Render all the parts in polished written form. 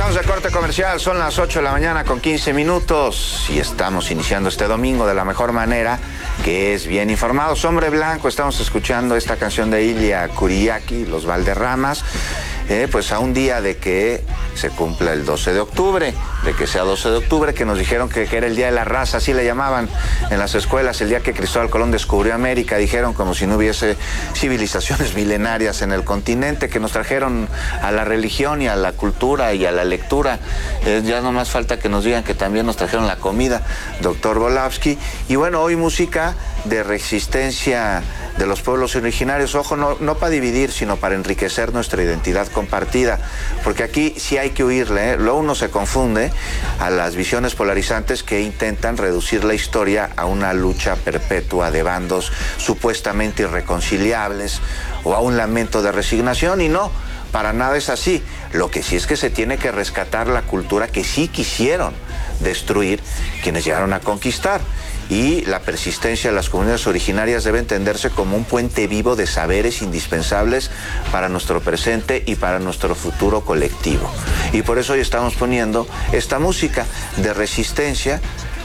Regresamos de corte comercial, son las 8 de la mañana con 15 minutos y estamos iniciando este domingo de la mejor manera, que es bien informados. Hombre Blanco, estamos escuchando esta canción de Ilia Kuriaki, Los Valderramas, pues a un día de que se cumpla el 12 de octubre, de que sea 12 de octubre, que nos dijeron que era el Día de la Raza, así le llamaban en las escuelas, el día que Cristóbal Colón descubrió América, dijeron como si no hubiese civilizaciones milenarias en el continente, que nos trajeron a la religión y a la cultura y a la lectura. Ya no más falta que nos digan que también nos trajeron la comida, doctor Volavsky. Y bueno, hoy música de resistencia de los pueblos originarios, ojo, no para dividir, sino para enriquecer nuestra identidad compartida, porque aquí sí hay que huirle, luego uno se confunde a las visiones polarizantes que intentan reducir la historia a una lucha perpetua de bandos supuestamente irreconciliables o a un lamento de resignación, y no, para nada es así. Lo que sí es que se tiene que rescatar la cultura que sí quisieron destruir quienes llegaron a conquistar. Y la persistencia de las comunidades originarias debe entenderse como un puente vivo de saberes indispensables para nuestro presente y para nuestro futuro colectivo. Y por eso hoy estamos poniendo esta música de resistencia,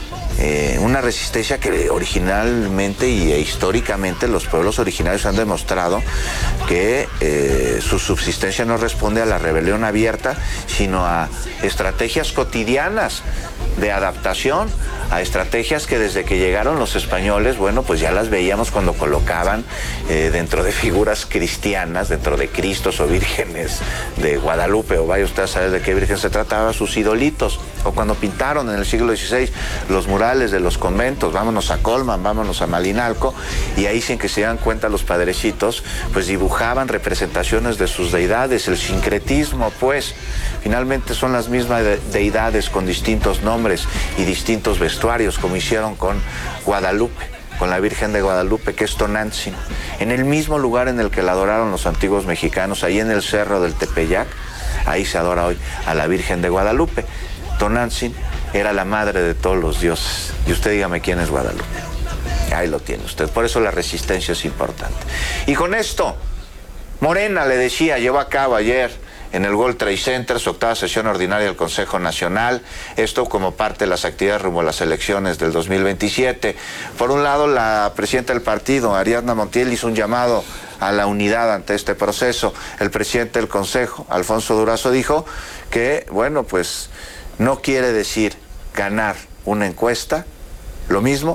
una resistencia que originalmente e históricamente los pueblos originarios han demostrado que su subsistencia no responde a la rebelión abierta, sino a estrategias cotidianas de adaptación, a estrategias que desde que llegaron los españoles, bueno, pues ya las veíamos cuando colocaban dentro de figuras cristianas, dentro de Cristos o vírgenes de Guadalupe, o vaya usted a saber de qué virgen se trataba, sus idolitos, o cuando pintaron en el siglo XVI los murales de los conventos, vámonos a Colman, vámonos a Malinalco, y ahí sin que se dan cuenta los padrecitos, pues dibujaban representaciones de sus deidades, el sincretismo, pues, finalmente son las mismas deidades con distintos nombres y distintos vestuarios, como hicieron con Guadalupe, con la Virgen de Guadalupe, que es Tonantzin, en el mismo lugar en el que la adoraron los antiguos mexicanos, ahí en el cerro del Tepeyac, ahí se adora hoy a la Virgen de Guadalupe. Tonantzin era la madre de todos los dioses, y usted dígame quién es Guadalupe. Ahí lo tiene usted, por eso la resistencia es importante. Y con esto, Morena, le decía, llevó a cabo ayer en el World Trade Center su octava sesión ordinaria del Consejo Nacional, esto como parte de las actividades rumbo a las elecciones del 2027. Por un lado, la presidenta del partido, Ariadna Montiel, hizo un llamado a la unidad ante este proceso. El presidente del Consejo, Alfonso Durazo, dijo que, bueno, pues no quiere decir ganar una encuesta, lo mismo